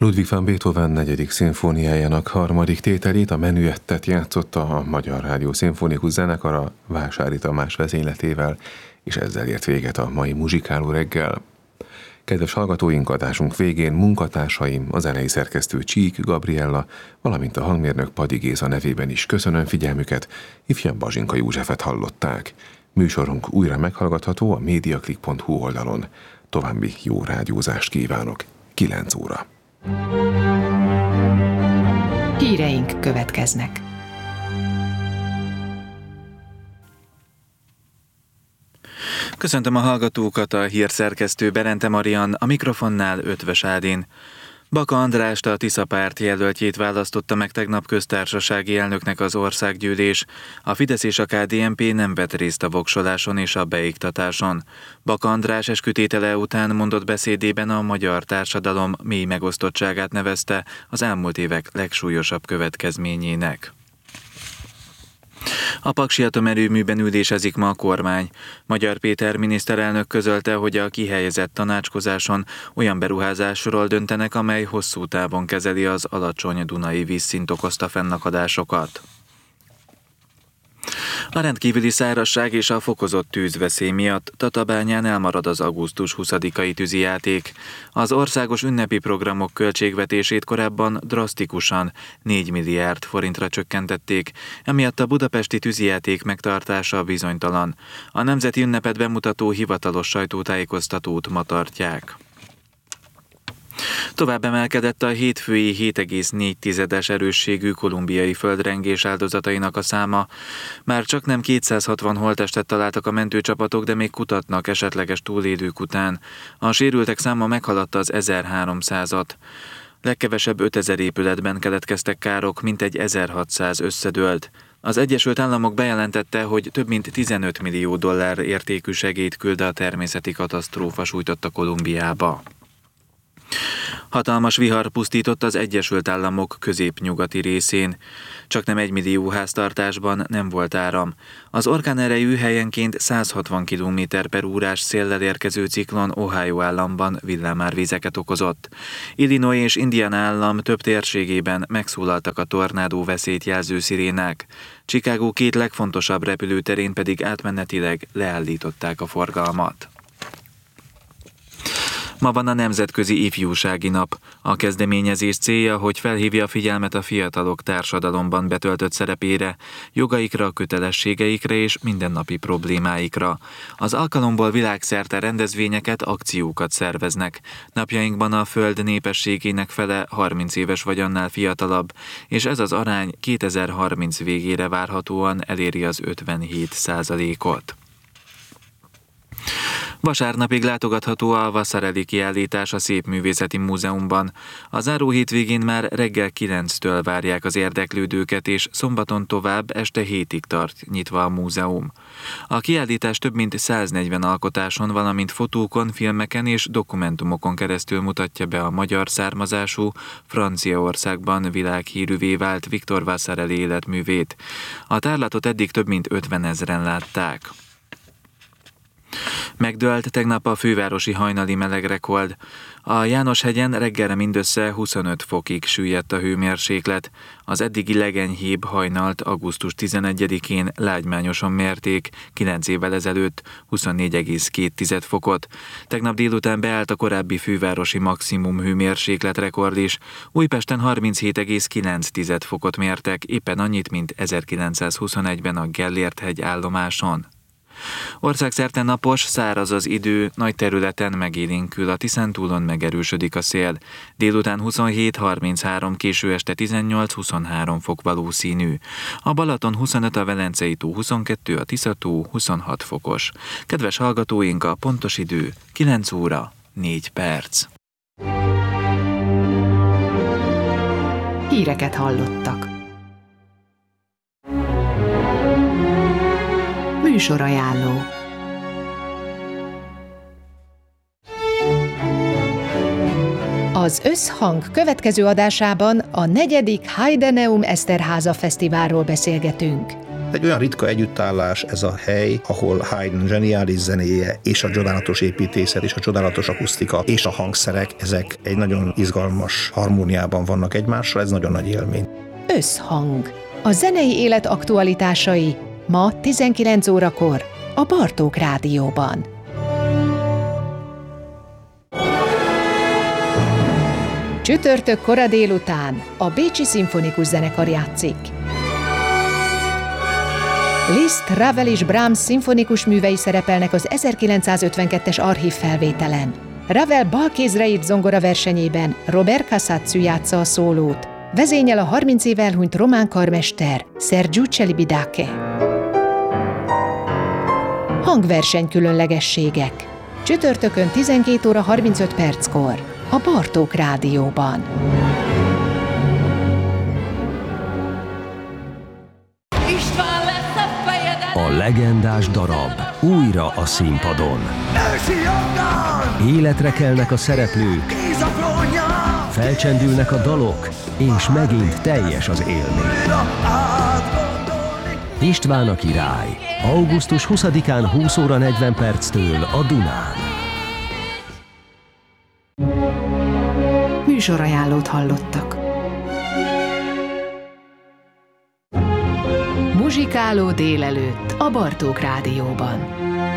Ludwig van Beethoven 4. szimfóniájának 3. tételét, a menüettet játszotta a Magyar Rádió Szimfonikus Zenekara Vásári Tamás vezényletével, és ezzel ért véget a mai muzsikáló reggel. Kedves hallgatóink, adásunk végén munkatársaim, a zenei szerkesztő Csík Gabriella, valamint a hangmérnök Padi Géza nevében is köszönöm figyelmüket, ifjabb Bazsinka Józsefet hallották. Műsorunk újra meghallgatható a mediaclick.hu oldalon. További jó rádiózást kívánok. 9 óra. Híreink következnek. Köszöntöm a hallgatókat, a hírszerkesztő Berente Marian, a mikrofonnál Ötvös Ádin. Baka Andrást, a Tisza párt jelöltjét választotta meg tegnap köztársasági elnöknek az országgyűlés. A Fidesz és a KDNP nem vett részt a voksoláson és a beiktatáson. Baka András eskütétele után mondott beszédében a magyar társadalom mély megosztottságát nevezte az elmúlt évek legsúlyosabb következményének. A Paksi atomerőműben ülésezik ma a kormány. Magyar Péter miniszterelnök közölte, hogy a kihelyezett tanácskozáson olyan beruházásról döntenek, amely hosszú távon kezeli az alacsony dunai vízszint okozta fennakadásokat. A rendkívüli szárazság és a fokozott tűzveszély miatt Tatabányán elmarad az augusztus 20-ai tűzijáték. Az országos ünnepi programok költségvetését korábban drasztikusan 4 milliárd forintra csökkentették, emiatt a budapesti tűzijáték megtartása bizonytalan. A nemzeti ünnepet bemutató hivatalos sajtótájékoztatót ma tartják. Tovább emelkedett a hétfői 7,4-es erősségű kolumbiai földrengés áldozatainak a száma. Már csak nem 260 holttestet találtak a mentőcsapatok, de még kutatnak esetleges túlélők után. A sérültek száma meghaladta az 1300-at. Legkevesebb 5000 épületben keletkeztek károk, mintegy 1600 összedőlt. Az Egyesült Államok bejelentette, hogy több mint 15 millió dollár értékű segélyt küld a természeti katasztrófa sújtotta Kolumbiába. Hatalmas vihar pusztított az Egyesült Államok középnyugati részén. Csaknem 1 millió háztartásban nem volt áram. Az orkánerejű helyenként 160 km/órás széllel érkező ciklon Ohio államban villámárvizeket okozott. Illinois és Indiana állam több térségében megszólaltak a tornádó veszélyt jelző szirénák. Chicago 2 legfontosabb repülőterén pedig átmenetileg leállították a forgalmat. Ma van a Nemzetközi Ifjúsági Nap. A kezdeményezés célja, hogy felhívja a figyelmet a fiatalok társadalomban betöltött szerepére, jogaikra, kötelességeikre és mindennapi problémáikra. Az alkalomból világszerte rendezvényeket, akciókat szerveznek. Napjainkban a Föld népességének fele 30 éves vagy annál fiatalabb, és ez az arány 2030 végére várhatóan eléri az 57%-ot. Vasárnapig látogatható a Vasarely kiállítás a Szépművészeti Múzeumban. A záró hétvégén már reggel 9-től várják az érdeklődőket, és szombaton tovább este 7-ig tart nyitva a múzeum. A kiállítás több mint 140 alkotáson, valamint fotókon, filmeken és dokumentumokon keresztül mutatja be a magyar származású, Franciaországban világhírűvé vált Viktor Vasarely életművét. A tárlatot eddig több mint 50 000-en látták. Megdőlt tegnap a fővárosi hajnali melegrekord. A Jánoshegyen reggelre mindössze 25 fokig süllyedt a hőmérséklet. Az eddigi legenyhébb hajnalt augusztus 11-én lágymányosan mérték, 9 évvel ezelőtt 24,2 fokot. Tegnap délután beállt a korábbi fővárosi maximum hőmérséklet rekord is. Újpesten 37,9 fokot mértek, éppen annyit, mint 1921-ben a Gellért-hegy állomáson. Országszerte napos, száraz az idő, nagy területen megélénkül, a Tiszántúlon megerősödik a szél. Délután 27-33, késő este 18-23 fok valószínű. A Balaton 25, a Velencei tó 22, a Tisza-tó 26 fokos. Kedves hallgatóink, a pontos idő 9 óra 4 perc. Híreket hallottak. Műsorajánló. Az Összhang következő adásában a 4. Heideneum Eszterháza Fesztiválról beszélgetünk. Egy olyan ritka együttállás ez a hely, ahol Haydn zseniális zenéje és a csodálatos építészet és a csodálatos akusztika és a hangszerek, ezek egy nagyon izgalmas harmóniában vannak egymással, ez nagyon nagy élmény. Összhang. A zenei élet aktualitásai ma 19 órakor a Bartók Rádióban. Csütörtök kora délután a Bécsi Szimfonikus Zenekar játszik. Liszt, Ravel és Brahms szimfonikus művei szerepelnek az 1952-es archív felvételen. Ravel balkézre írt zongora versenyében Robert Casazzi játsza a szólót. Vezényel a 30 éve elhunyt román karmester Sergiu Celibidache. Hangverseny különlegességek. Csütörtökön 12 óra 35 perckor a Bartók Rádióban. A legendás darab újra a színpadon. Életre kelnek a szereplők, felcsendülnek a dalok, és megint teljes az élmény. István a király. Augusztus 20-án 20 óra 40 perctől a Dunán. Műsorajánlót hallottak. Muzsikáló délelőtt a Bartók Rádióban.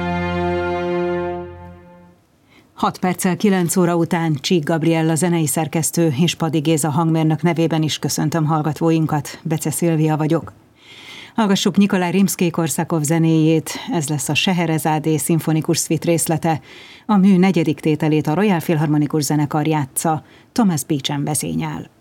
6 perccel 9 óra után Csík Gabriella zenei szerkesztő és Padi Géza hangmérnök nevében is köszöntöm hallgatóinkat, Bece Szilvia vagyok. Hallgassuk Nikolaj Rimszkij-Korszakov zenéjét, ez lesz a Scheherezádé szimfonikus szvit részlete. A mű 4. tételét a Royal Philharmonikus Zenekar játsza, Thomas Beecham vezényel.